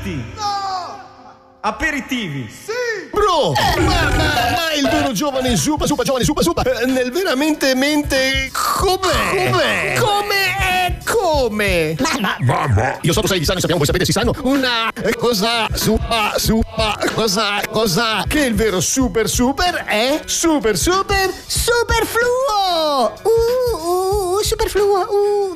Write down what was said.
Aperiti. No! Aperitivi. Sì! Bro! Ma il vero giovane super nel veramente mente com'è? Come? Ma io so tu sai di sano, sappiamo, voi sapete si sanno una cosa che il vero super è superfluo! Superfluo! Superfluo!